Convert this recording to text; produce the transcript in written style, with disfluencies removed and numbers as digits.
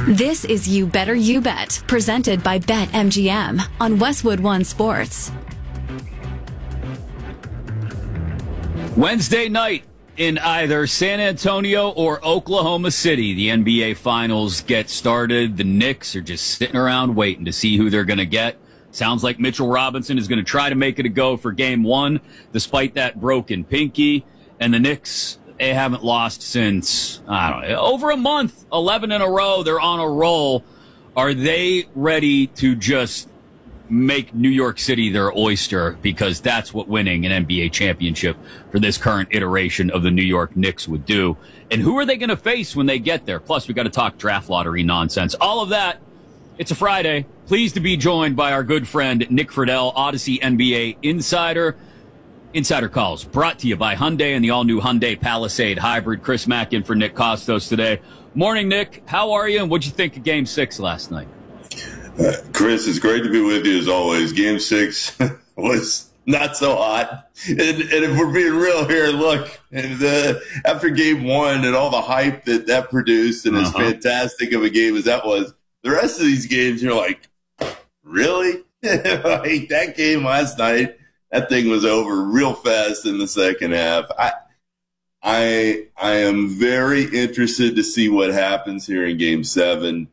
This is You Better You Bet, presented by BetMGM on Westwood One Sports. Wednesday night in either San Antonio or Oklahoma City, the NBA Finals get started. The Knicks are just sitting around waiting to see who they're going to get. Sounds like Mitchell Robinson is going to try to make it a go for Game 1, despite that broken pinky. And the Knicks, they haven't lost since, I don't know, over a month, 11 in a row. They're on a roll. Are they ready to just make New York City their oyster? Because that's what winning an NBA championship for this current iteration of the New York Knicks would do. And who are they going to face when they get there? Plus, we got to talk draft lottery nonsense. All of that. It's a Friday. Pleased to be joined by our good friend Nick Friedell, Odyssey NBA insider. Insider Calls brought to you by Hyundai and the all-new Hyundai Palisade Hybrid. Chris Mack in for Nick Kostos today. Morning, Nick. How are you, and what'd you think of Game 6 last night? Chris, it's great to be with you as always. Game 6 was not so hot. And if we're being real here, look, after Game 1 and all the hype that produced and as fantastic of a game as that was, the rest of these games, you're like, really? Like that game last night, that thing was over real fast in the second half. I am very interested to see what happens here in Game 7.